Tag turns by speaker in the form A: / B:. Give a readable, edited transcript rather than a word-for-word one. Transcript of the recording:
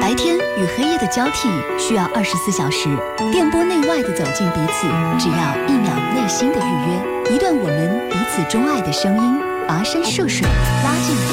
A: 白天与黑夜的交替需要24小时，电波内外的走进彼此，只要1秒内心的预约，一段我们彼此钟爱的声音，跋山涉水拉近。